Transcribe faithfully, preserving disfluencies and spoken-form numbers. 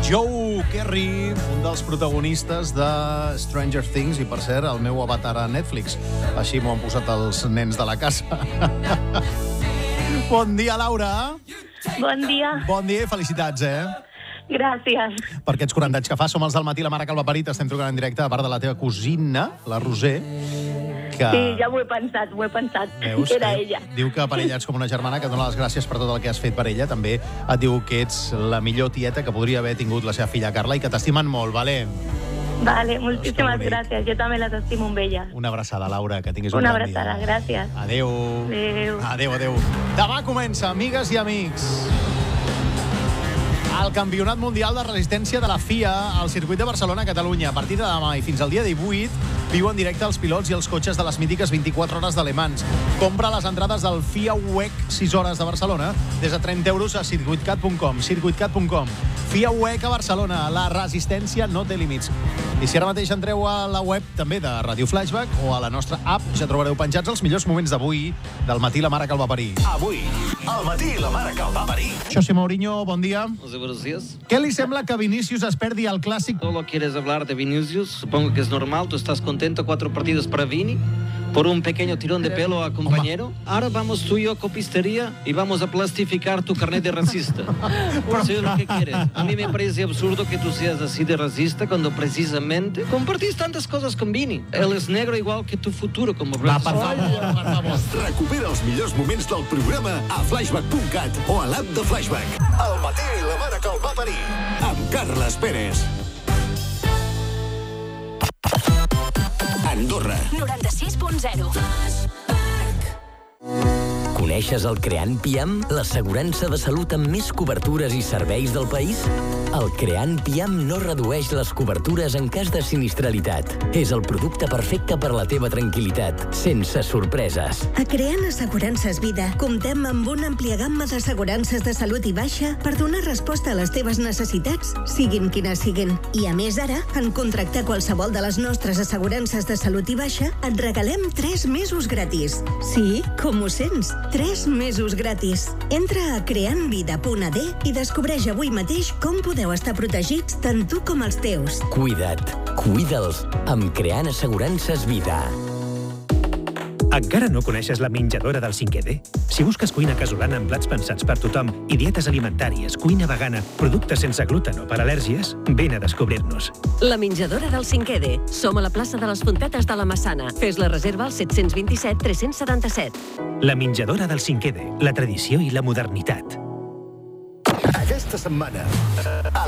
Joe Kerry, un dels protagonistes de Stranger Things, i per cert, el meu avatar a Netflix. Així m'ho han posat els nens de la casa. Bon dia, Laura. Bon dia. Bon dia i felicitats, eh? Gràcies. Per aquests quaranta anys que fa, som els del matí, la mare que el va parir, t'estem trucant en directe, a part de la teva cosina, la Roser, que... Sí, ja ho he pensat, ho he pensat. Veus, que era eh? ella. Diu que per ella ets com una germana, que et dona les gràcies per tot el que has fet per ella. També et diu que ets la millor tieta que podria haver tingut la seva filla Carla i que t'estimen molt, vale? Vale, moltíssimes gràcies. Jo també les estimo amb ella. Una abraçada, Laura, que tinguis un Una gran dia. abraçada, gràcies. Adéu. Adéu. Adéu, adéu. Demà comença, amigues i amics, el Campionat Mundial de Resistència de la F I A al circuit de Barcelona, Catalunya. A partir de demà i fins al dia divuit viu en directe els pilots i els cotxes de les mítiques vint-i-quatre hores de Le Mans. Compra les entrades del F I A W E C sis hores de Barcelona des de trenta euros a circuitcat punt com. circuitcat punt com. F I A W E C a Barcelona. La resistència no té límits. I si ara mateix entreu a la web també de Ràdio Flashback o a la nostra app, ja trobareu penjats els millors moments d'avui, del matí la mare que el va parir. Avui, al matí la mare que el va parir. José Mourinho, bon dia. Buenos días. Què li sembla que Vinícius es perdi al clàssic? Solo quieres hablar de Vinicius. Supongo que es normal. Tú estás contento. Cuatro partidos para Vini. Por un pequeño tirón de pelo a compañero. Ahora vamos tú y yo a copistería y vamos a plastificar tu carnet de racista. Por eso es lo que quieres. A mí me parece absurdo que tú seas así de racista cuando precisamente compartís tantas cosas con Vini. Él es negro igual que tu futuro como Va, profesor. per favor, per favor. Recupera els millors moments del programa a flashback punt cat o a l'app de Flashback. Al matí la mare que el va parir. Amb Carles Pérez. Andorra. noranta-sis punt zero. Coneixes el Creant Piam, l'assegurança de salut amb més cobertures i serveis del país? El Creant Piam no redueix les cobertures en cas de sinistralitat. És el producte perfecte per a la teva tranquil·litat, sense sorpreses. A Creant Assegurances Vida comptem amb una àmplia gamma d'assegurances de salut i baixa per donar resposta a les teves necessitats, siguin quines siguin. I a més ara, en contractar qualsevol de les nostres assegurances de salut i baixa, et regalem tres mesos gratis. Sí, com ho sents? tres mesos gratis. Entra a creant vida punt a d i descobreix avui mateix com podeu estar protegits tant tu com els teus. Cuida't, cuida'ls, amb Creant Assegurances Vida. Encara no coneixes la menjadora del cinquè D? Si busques cuina casolana amb plats pensats per tothom i dietes alimentàries, cuina vegana, productes sense gluten o per al·lèrgies, vine a descobrir-nos. La menjadora del cinquè D. Som a la plaça de les Fontetes de la Massana. Fes la reserva al set dos set tres set set. La menjadora del cinquè D. La tradició i la modernitat. Aquesta setmana,